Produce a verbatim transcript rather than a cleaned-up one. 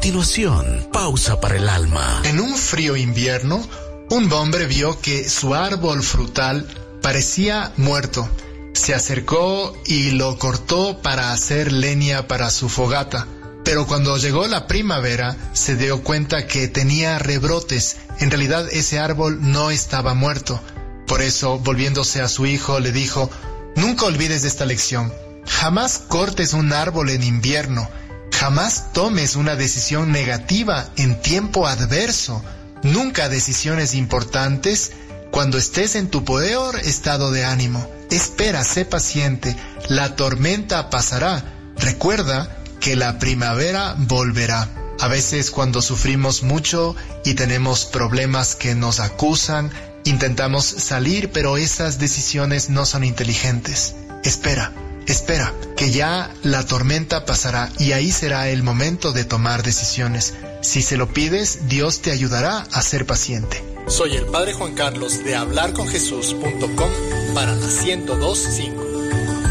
continuación, pausa para el alma. En un frío invierno, un hombre vio que su árbol frutal parecía muerto. Se acercó y lo cortó para hacer leña para su fogata. Pero cuando llegó la primavera, se dio cuenta que tenía rebrotes. En realidad, ese árbol no estaba muerto. Por eso, volviéndose a su hijo, le dijo: nunca olvides esta lección. Jamás cortes un árbol en invierno. Jamás tomes una decisión negativa en tiempo adverso. Nunca decisiones importantes cuando estés en tu peor estado de ánimo. Espera, sé paciente. La tormenta pasará. Recuerda que la primavera volverá. A veces, cuando sufrimos mucho y tenemos problemas que nos acusan, intentamos salir, pero esas decisiones no son inteligentes. Espera. Espera, que ya la tormenta pasará y ahí será el momento de tomar decisiones. Si se lo pides, Dios te ayudará a ser paciente. Soy el Padre Juan Carlos de hablar con jesús punto com para la ciento dos punto cinco.